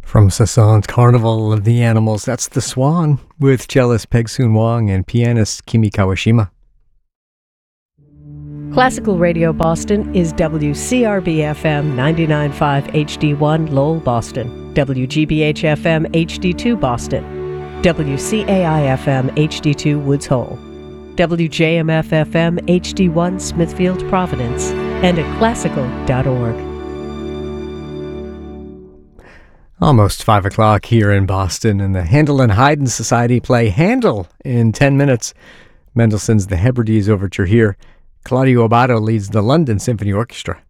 From Sasan's Carnival of the Animals, that's The Swan with cellist Peg Soon Wong and pianist Kimi Kawashima. Classical Radio Boston is WCRB-FM 99.5 HD1 Lowell, Boston, WGBH-FM HD2 Boston, WCAI-FM HD2 Woods Hole, WJMF-FM HD1 Smithfield, Providence, and at classical.org. Almost 5 o'clock here in Boston, and the Handel and Haydn Society play Handel in 10 minutes. Mendelssohn's The Hebrides Overture here. Claudio Abbado leads the London Symphony Orchestra.